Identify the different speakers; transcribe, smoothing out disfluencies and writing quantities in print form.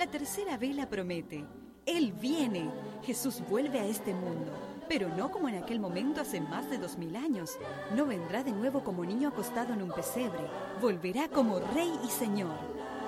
Speaker 1: La tercera vela promete. Él viene. Jesús vuelve a este mundo. Pero no como en aquel momento hace más de 2000 años. No vendrá de nuevo como niño acostado en un pesebre. Volverá como Rey y Señor.